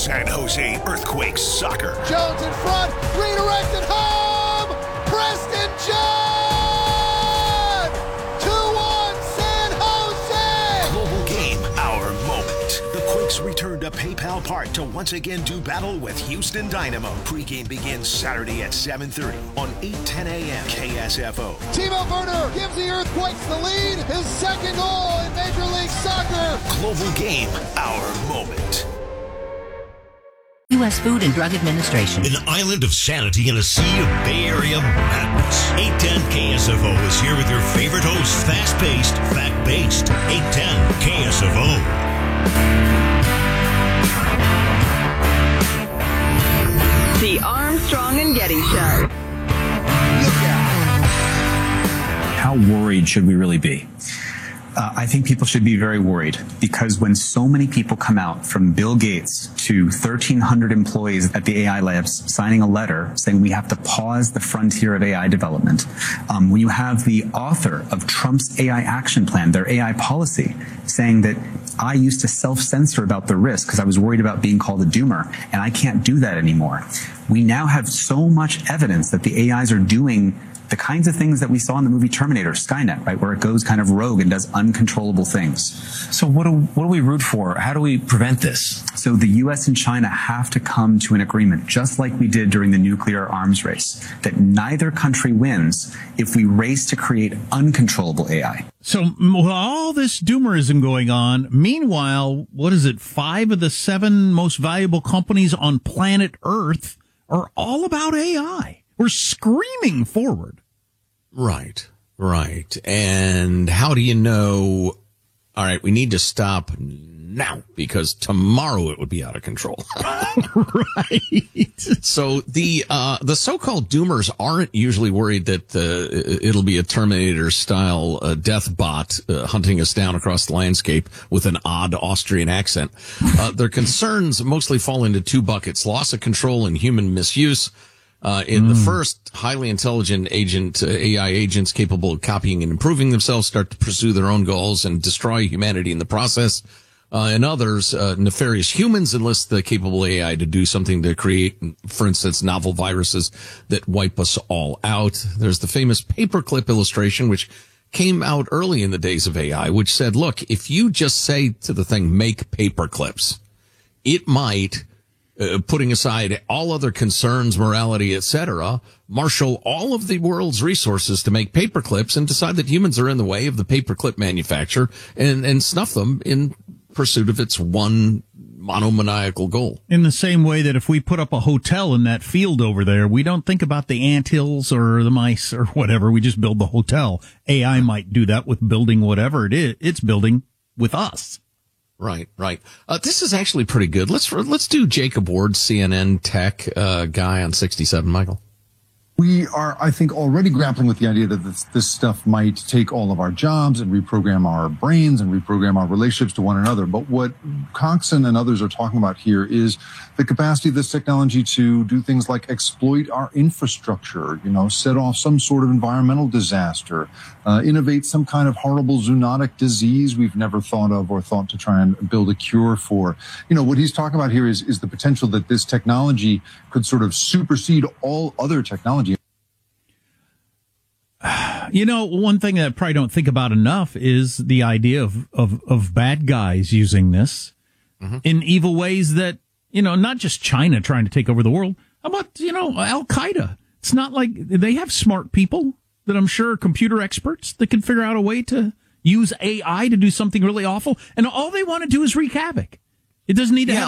San Jose Earthquakes soccer. Jones in front, redirected home! Preston John! 2-1 San Jose! Global Game, our moment. The Quakes return to PayPal Park to once again do battle with Houston Dynamo. Pre-game begins Saturday at 7:30 on 8:10 a.m. KSFO. Timo Werner gives the Earthquakes the lead. His second goal in Major League Soccer. Global Game, our moment. U.S. Food and Drug Administration. An island of sanity in a sea of Bay Area madness. 810 KSFO is here with your favorite host, fast-paced, fact-based. 810 KSFO. The Armstrong and Getty Show. How worried should we really be? I think people should be very worried because when so many people come out, from Bill Gates to 1,300 employees at the AI labs signing a letter saying we have to pause the frontier of AI development, when you have the author of Trump's AI action plan, their AI policy, saying that I used to self-censor about the risk because I was worried about being called a doomer, and I can't do that anymore. We now have so much evidence that the AIs are doing the kinds of things that we saw in the movie Terminator, Skynet, right, where it goes kind of rogue and does uncontrollable things. So what do we root for? How do we prevent this? So the U.S. and China have to come to an agreement, just like we did during the nuclear arms race, that neither country wins if we race to create uncontrollable AI. So while all this doomerism going on, meanwhile, 5 of the 7 most valuable companies on planet Earth are all about AI. We're screaming forward. Right. And how do you know, all right, we need to stop now because tomorrow it would be out of control. Right. So the so-called doomers aren't usually worried that it'll be a Terminator-style death bot hunting us down across the landscape with an odd Austrian accent. Their concerns mostly fall into 2 buckets: loss of control and human misuse. In the first, highly intelligent AI agents capable of copying and improving themselves start to pursue their own goals and destroy humanity in the process. In others, nefarious humans enlist the capable AI to do something to create, for instance, novel viruses that wipe us all out. There's the famous paperclip illustration, which came out early in the days of AI, which said, look, if you just say to the thing, make paperclips, it might, putting aside all other concerns, morality, etc., marshal all of the world's resources to make paperclips and decide that humans are in the way of the paperclip manufacturer and snuff them in pursuit of its one monomaniacal goal. In the same way that if we put up a hotel in that field over there, we don't think about the anthills or the mice or whatever. We just build the hotel. AI might do that with building whatever it's building with us. Right. This is actually pretty good. Let's do Jacob Ward, CNN tech guy on 67, Michael. We are, I think, already grappling with the idea that this stuff might take all of our jobs and reprogram our brains and reprogram our relationships to one another. But what Coxon and others are talking about here is the capacity of this technology to do things like exploit our infrastructure, set off some sort of environmental disaster, innovate some kind of horrible zoonotic disease we've never thought of or thought to try and build a cure for. What he's talking about here is the potential that this technology could sort of supersede all other technology. One thing that I probably don't think about enough is the idea of bad guys using this in evil ways that, not just China trying to take over the world. How about, Al-Qaeda? It's not like they have smart people that I'm sure are computer experts that can figure out a way to use AI to do something really awful. And all they want to do is wreak havoc. It doesn't need to have